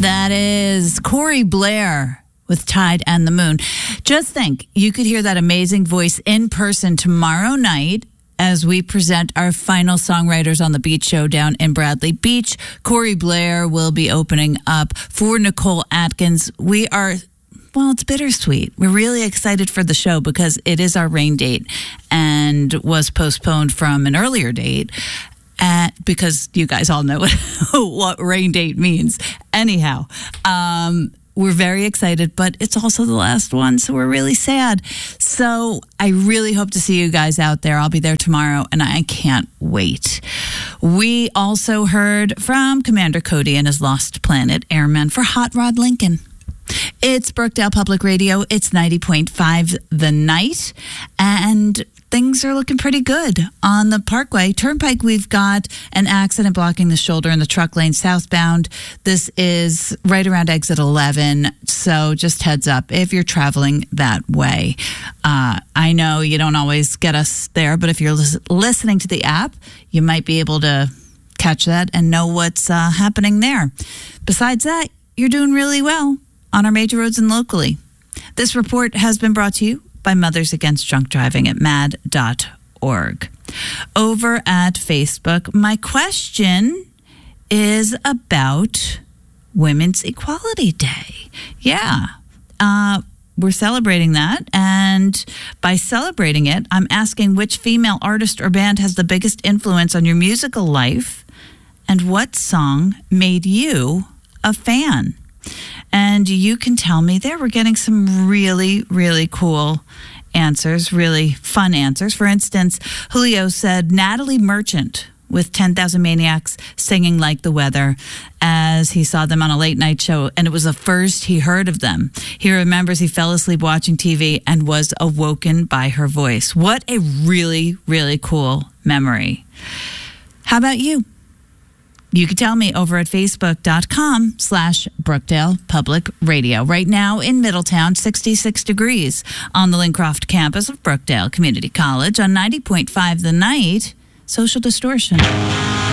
That is Corey Blair with Tide and the Moon. Just think, you could hear that amazing voice in person tomorrow night as we present our final Songwriters on the Beach show down in Bradley Beach. Corey Blair will be opening up for Nicole Atkins. Well, it's bittersweet. We're really excited for the show because it is our rain date and was postponed from an earlier date. Because you guys all know what rain date means. Anyhow, we're very excited, but it's also the last one, so we're really sad. So I really hope to see you guys out there. I'll be there tomorrow, and I can't wait. We also heard from Commander Cody and his Lost Planet Airmen for Hot Rod Lincoln. It's Brookdale Public Radio. It's 90.5 The Night, and things are looking pretty good on the Parkway Turnpike. We've got an accident blocking the shoulder in the truck lane southbound. This is right around exit 11, so just heads up if you're traveling that way. I know you don't always get us there, but if you're listening to the app, you might be able to catch that and know what's happening there. Besides that, you're doing really well on our major roads and locally. This report has been brought to you by Mothers Against Drunk Driving at mad.org. Over at Facebook, my question is about Women's Equality Day. Yeah, we're celebrating that, and by celebrating it, I'm asking which female artist or band has the biggest influence on your musical life, and what song made you a fan? And you can tell me there. We're getting some really, really cool answers, really fun answers. For instance, Julio said Natalie Merchant with 10,000 Maniacs singing Like the Weather, as he saw them on a late night show, and it was the first he heard of them. He remembers he fell asleep watching TV and was awoken by her voice. What a really, really cool memory. How about you? You can tell me over at facebook.com/Brookdale Public Radio. Right now in Middletown, 66 degrees on the Lincroft campus of Brookdale Community College on 90.5 The Night. Social Distortion.